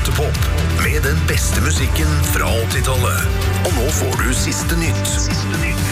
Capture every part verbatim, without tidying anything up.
åttepop med den beste musikken fra åttitallet. Og nå får du siste nytt. Siste nytt.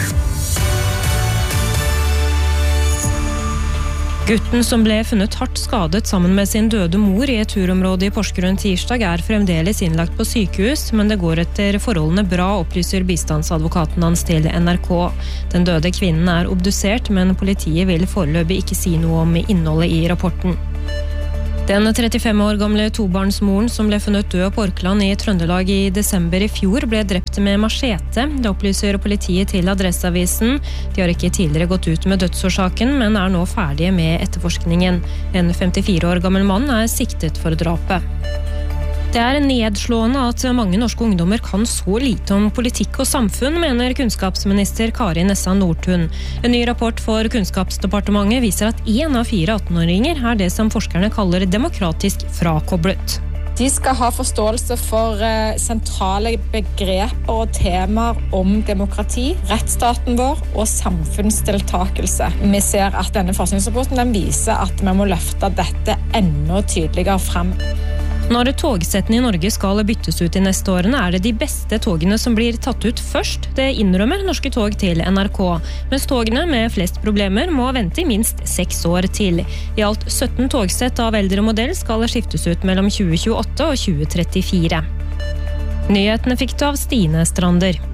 Gutten som ble funnet hardt skadet sammen med sin døde mor i et turområde i Porsgrunn tirsdag er fremdeles innlagt på sykehus, men det går etter forholdene bra, opplyser bistandsadvokaten hans til N R K. Den døde kvinnen er obdusert, men politiet vil foreløpig ikke si noe om innholdet i rapporten. Den trettifem år gamle tobarnsmoren som ble funnet død på Orkland i Trøndelag i desember i fjor ble drept med machete. Det opplyser politiet til Adresseavisen. De har ikke tidligere gått ut med dødsårsaken, men er nå ferdige med etterforskningen. En femtifire år gammel mann er siktet for drapet. Det er nedslående at mange norske ungdommer kan så lite om politikk og samfunn, mener kunnskapsminister Kari Nessa Nordtun. En ny rapport for Kunnskapsdepartementet viser at en av fire attenåringer er det som forskerne kaller demokratisk frakoblet. De skal ha forståelse for uh, sentrale begreper og temaer om demokrati, rettsstaten vår og samfunnsdeltakelse. Vi ser at denne forskningsrapporten den viser at vi må løfte dette enda tydeligere frem. Når togsettene i Norge skal byttes ut i neste årene, er det de beste togene som blir tatt ut først. Det innrømmer Norske Tog til N R K. Mens togene med flest problemer må vente i minst seks år til. I alt sytten togsett av eldre modell skal skiftes ut mellom tjue tjueåtte og tjue trettifire. Nyhetene fikk du av Stine Strander.